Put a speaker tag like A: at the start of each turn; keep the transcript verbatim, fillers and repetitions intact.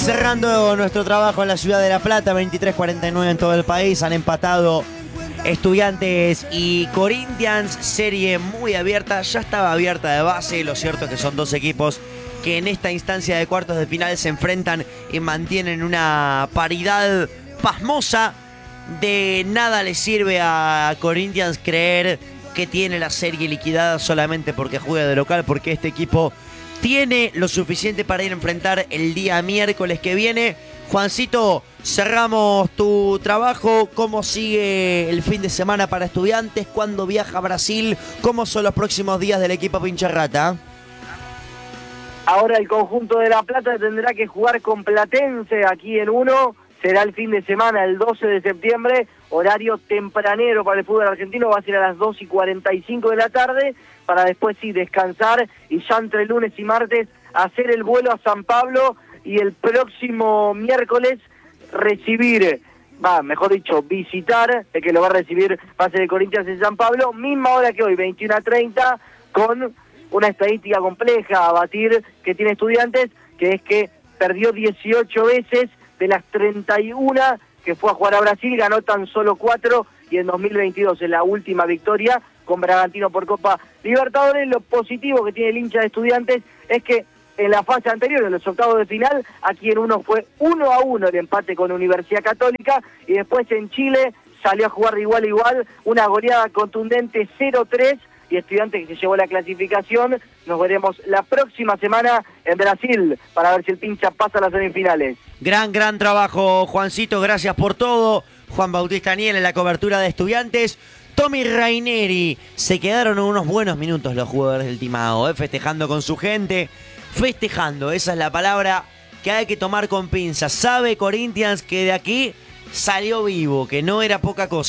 A: cerrando nuestro trabajo en la ciudad de La Plata, veintitrés cuarenta y nueve en todo el país. Han empatado Estudiantes y Corinthians, serie muy abierta, ya estaba abierta de base. Lo cierto es que son dos equipos que en esta instancia de cuartos de final se enfrentan y mantienen una paridad pasmosa. De nada le sirve a Corinthians creer que tiene la serie liquidada solamente porque juega de local, porque este equipo tiene lo suficiente para ir a enfrentar el día miércoles que viene. Juancito, cerramos tu trabajo. ¿Cómo sigue el fin de semana para Estudiantes? ¿Cuándo viaja a Brasil? ¿Cómo son los próximos días del equipo Pincharrata?
B: Ahora el conjunto de La Plata tendrá que jugar con Platense aquí en uno. Será el fin de semana, el doce de septiembre, horario tempranero para el fútbol argentino, va a ser a las dos y cuarenta y cinco de la tarde, para después sí descansar y ya entre lunes y martes hacer el vuelo a San Pablo y el próximo miércoles recibir, va, mejor dicho, visitar, el que lo va a recibir va a ser el Corinthians en San Pablo, misma hora que hoy, veintiuna a treinta, con una estadística compleja a batir que tiene Estudiantes, que es que perdió dieciocho veces de las treinta y una que fue a jugar a Brasil, ganó tan solo cuatro, y en dos mil veintidós, en la última victoria con Bragantino por Copa Libertadores. Lo positivo que tiene el hincha de Estudiantes es que en la fase anterior, en los octavos de final, aquí en uno fue uno a uno el empate con Universidad Católica, y después en Chile salió a jugar de igual a igual, una goleada contundente cero tres, y Estudiantes que se llevó la clasificación. Nos veremos la próxima semana en Brasil para ver si el pincha pasa a las semifinales.
A: Gran, gran trabajo, Juancito, gracias por todo. Juan Bautista Aniel en la cobertura de Estudiantes. Tommy Raineri, se quedaron unos buenos minutos los jugadores del Timao, ¿eh? Festejando con su gente, festejando, esa es la palabra que hay que tomar con pinzas. Sabe Corinthians que de aquí salió vivo, que no era poca cosa.